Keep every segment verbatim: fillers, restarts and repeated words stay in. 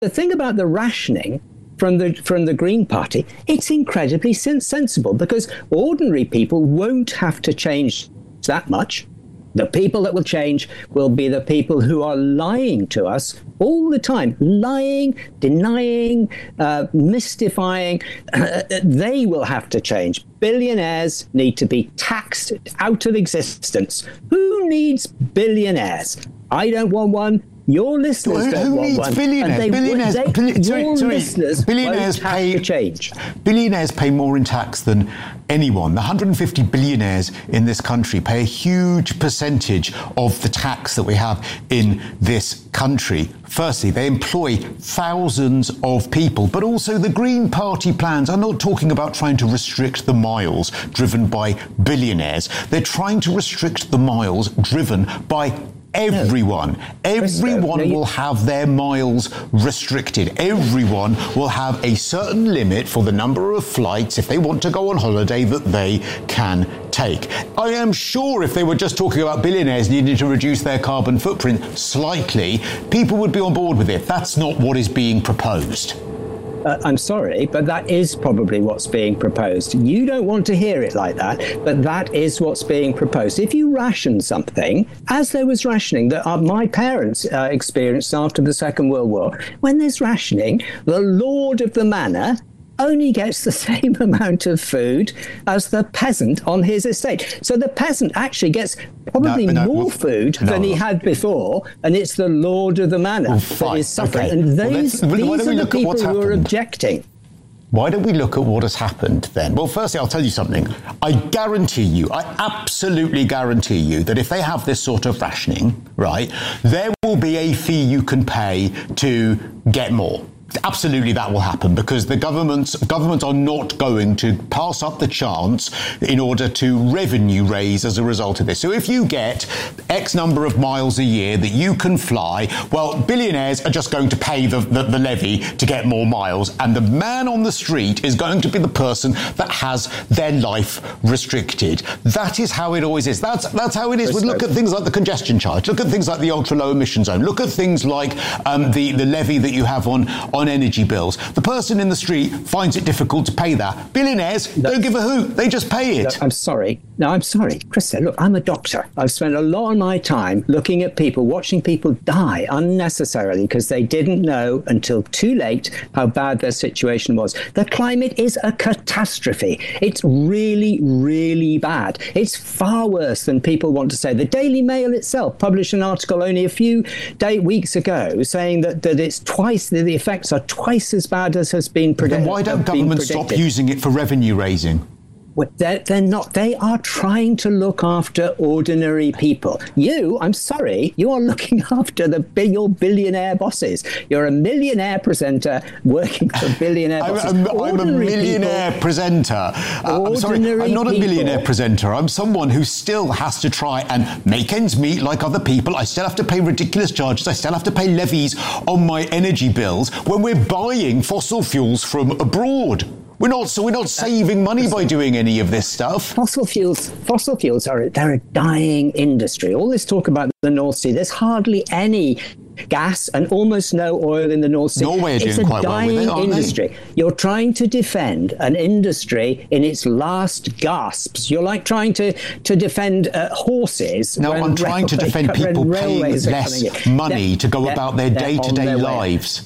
the thing about the rationing from the from the Green Party, it's incredibly sen- sensible because ordinary people won't have to change that much. The people that will change will be the people who are lying to us all the time, lying, denying, uh, mystifying. Uh, they will have to change. Billionaires need to be taxed out of existence. Who needs billionaires? I don't want one. Your listeners well, who, don't who want needs one. Billionaires? They, billionaires, they, billi- sorry, your sorry. listeners Billionaires won't pay have to change. Billionaires pay more in tax than anyone. The one hundred fifty billionaires in this country pay a huge percentage of the tax that we have in this country. Firstly, they employ thousands of people, but also the Green Party plans are not talking about trying to restrict the miles driven by billionaires. They're trying to restrict the miles driven by everyone. Everyone no, you... will have their miles restricted. Everyone will have a certain limit for the number of flights, if they want to go on holiday, that they can take. I am sure if they were just talking about billionaires needing to reduce their carbon footprint slightly, people would be on board with it. That's not what is being proposed. Uh, I'm sorry, but that is probably what's being proposed. You don't want to hear it like that, but that is what's being proposed. If you ration something, as there was rationing that uh, my parents uh, experienced after the Second World War, when there's rationing, the lord of the manor only gets the same amount of food as the peasant on his estate. So the peasant actually gets probably no, no, more well, food no, than he had before, and it's the lord of the manor well, that is suffering. Okay. And these, well, these are the people who happened. are objecting. Why don't we look at what has happened then? Well, firstly, I'll tell you something. I guarantee you, I absolutely guarantee you that if they have this sort of rationing, right, there will be a fee you can pay to get more. Absolutely, that will happen because the governments governments are not going to pass up the chance in order to revenue raise as a result of this. So if you get X number of miles a year that you can fly, well, billionaires are just going to pay the, the, the levy to get more miles, and the man on the street is going to be the person that has their life restricted. That is how it always is. That's that's how it is. We look at things like the congestion charge, look at things like the ultra low emission zone, look at things like um, the, the levy that you have on, on on energy bills. The person in the street finds it difficult to pay that. Billionaires no. don't give a hoot. They just pay it. No, I'm sorry. No, I'm sorry. Krista, look, I'm a doctor. I've spent a lot of my time looking at people, watching people die unnecessarily because they didn't know until too late how bad their situation was. The climate is a catastrophe. It's really, really bad. It's far worse than people want to say. The Daily Mail itself published an article only a few day, weeks ago saying that, that it's twice, the, the effects are twice as bad as has been predicted. Then why don't governments stop using it for revenue raising? Well, they're, they're not. They are trying to look after ordinary people. You, I'm sorry, you are looking after the your billionaire bosses. You're a millionaire presenter working for billionaire bosses. I'm, I'm, I'm a millionaire people, presenter. Uh, I'm sorry, I'm not a millionaire people. presenter. I'm someone who still has to try and make ends meet like other people. I still have to pay ridiculous charges. I still have to pay levies on my energy bills when we're buying fossil fuels from abroad. We're not, so we're not saving money by doing any of this stuff. Fossil fuels, fossil fuels are they're a dying industry. All this talk about the North Sea, there's hardly any gas and almost no oil in the North Sea. Norway are doing it's a quite dying well with it, industry. They? You're trying to defend an industry in its last gasps. You're like trying to to defend uh, horses. No, I'm trying to defend people paying less money they're, to go about their day-to-day lives.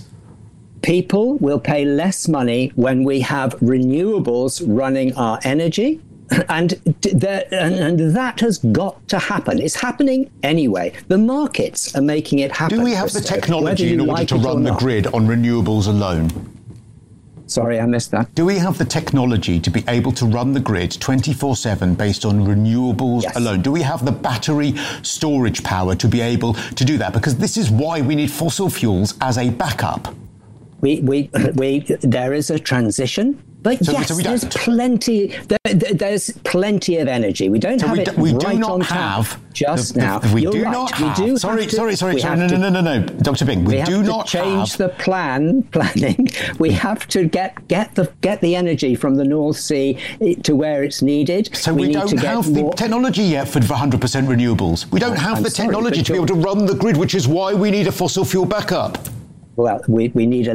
People will pay less money when we have renewables running our energy. And, th- and that has got to happen. It's happening anyway. The markets are making it happen. Do we have the technology in order like to run the grid on renewables alone? Sorry, I missed that. Do we have the technology to be able to run the grid twenty-four seven based on renewables yes. alone? Do we have the battery storage power to be able to do that? Because this is why we need fossil fuels as a backup. We, we, we, there is a transition, but so, yes, so there's plenty. There, there's plenty of energy. We don't so have we it do, we right do not on have tap just the, the, now. We You're do right. not have. We do sorry, have to, sorry, sorry, sorry. No, to, no, no, no, no, Doctor Bing. We, we do have not to change have. the plan. Planning. We have to get get the get the energy from the North Sea to where it's needed. So we, we need don't to get have more... the technology yet for one hundred percent renewables. We don't have I'm the sorry, technology to be able to run the grid, which is why we need a fossil fuel backup. well, we, we need a